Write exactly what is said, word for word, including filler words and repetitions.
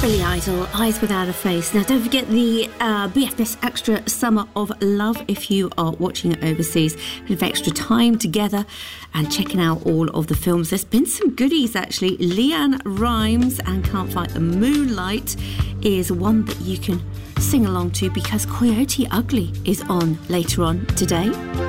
Billy Idol, Eyes Without a Face. Now, don't forget the uh, B F S Extra Summer of Love if you are watching it overseas. A bit of extra time together and checking out all of the films. There's been some goodies, actually. LeAnn Rimes and Can't Fight the Moonlight is one that you can sing along to because Coyote Ugly is on later on today.